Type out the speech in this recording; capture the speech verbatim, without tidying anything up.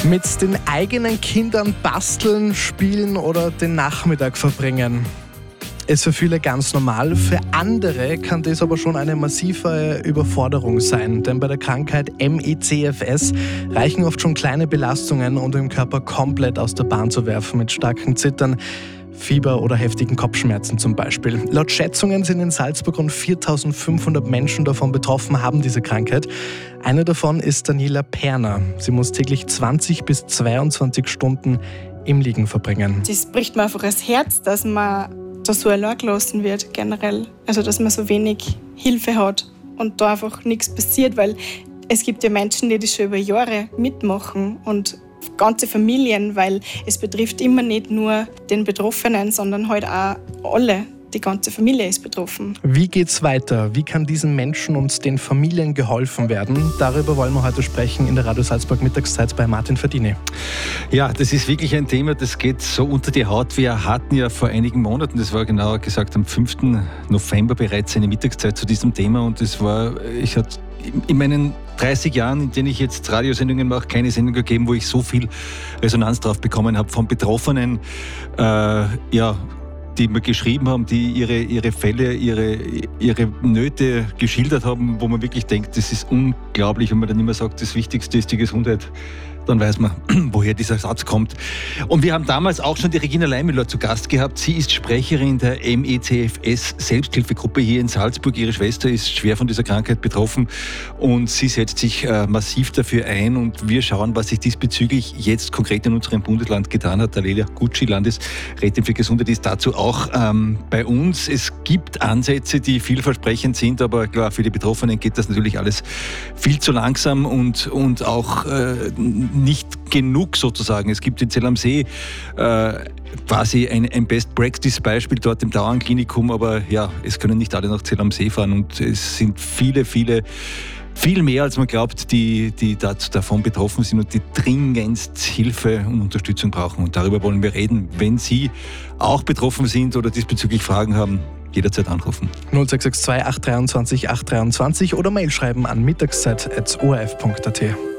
Mit den eigenen Kindern basteln, spielen oder den Nachmittag verbringen. Ist für viele ganz normal, für andere kann das aber schon eine massive Überforderung sein, denn bei der Krankheit M E C F S reichen oft schon kleine Belastungen, um den Körper komplett aus der Bahn zu werfen, mit starkem Zittern, Fieber oder heftigen Kopfschmerzen zum Beispiel. Laut Schätzungen sind in Salzburg rund viertausendfünfhundert Menschen davon betroffen, haben diese Krankheit. Eine davon ist Daniela Perner. Sie muss täglich zwanzig bis zweiundzwanzig Stunden im Liegen verbringen. Das bricht mir einfach das Herz, dass man da so allein gelassen wird generell. Also dass man so wenig Hilfe hat und da einfach nichts passiert, weil es gibt ja Menschen, die das schon über Jahre mitmachen und ganze Familien, weil es betrifft immer nicht nur den Betroffenen, sondern halt auch alle. Die ganze Familie ist betroffen. Wie geht's weiter? Wie kann diesen Menschen und den Familien geholfen werden? Darüber wollen wir heute sprechen in der Radio Salzburg Mittagszeit bei Martin Verdini. Ja, das ist wirklich ein Thema, das geht so unter die Haut. Wir hatten ja vor einigen Monaten, das war genauer gesagt am fünften November bereits eine Mittagszeit zu diesem Thema und das war, ich hatte in meinen dreißig Jahren, in denen ich jetzt Radiosendungen mache, keine Sendung gegeben, wo ich so viel Resonanz drauf bekommen habe von Betroffenen, äh, ja, die mir geschrieben haben, die ihre, ihre Fälle, ihre, ihre Nöte geschildert haben, wo man wirklich denkt, das ist unglaublich, wenn man dann immer sagt, das Wichtigste ist die Gesundheit. Dann weiß man, woher dieser Satz kommt. Und wir haben damals auch schon die Regina Leimüller zu Gast gehabt. Sie ist Sprecherin der M E C F S-Selbsthilfegruppe hier in Salzburg. Ihre Schwester ist schwer von dieser Krankheit betroffen und sie setzt sich äh, massiv dafür ein. Und wir schauen, was sich diesbezüglich jetzt konkret in unserem Bundesland getan hat. Alelia Gutschi, Landesrätin für Gesundheit, ist dazu auch ähm, bei uns. Es gibt Ansätze, die vielversprechend sind, aber klar, für die Betroffenen geht das natürlich alles viel zu langsam und, und auch äh, nicht genug sozusagen. Es gibt in Zell am See äh, quasi ein, ein Best-Practice-Beispiel dort im Dauernklinikum, aber ja, es können nicht alle nach Zell am See fahren und es sind viele, viele, viel mehr als man glaubt, die, die davon betroffen sind und die dringendst Hilfe und Unterstützung brauchen. Und darüber wollen wir reden. Wenn Sie auch betroffen sind oder diesbezüglich Fragen haben, jederzeit anrufen. null sechs sechs zwei acht zwei drei acht zwei zwei oder Mail schreiben an mittagszeit at o r f punkt a t.